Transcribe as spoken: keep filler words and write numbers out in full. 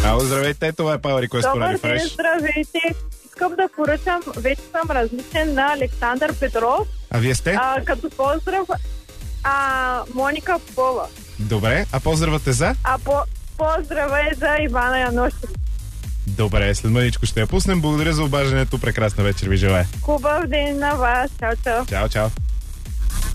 Ало, здравейте, това е Power Request по Добър Radio ден, Fresh. здравейте. Искам да поръчам, вече съм различен на Александър Петров. А вие сте? А, като поздрав, а, Моника Попова. Добре, а поздравът е за? А по, поздрава е за Ивана Яношев. Добре, след мъничко ще я пуснем. Благодаря за обаждането. Прекрасна вечер ви желая. Хубав ден на вас. Чао, чао. Чао, чао.